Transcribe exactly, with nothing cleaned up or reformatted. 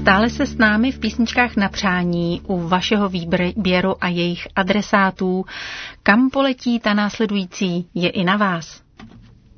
Stále se s námi v písničkách na přání u vašeho výběru a jejich adresátů. Kam poletí ta následující, je i na vás.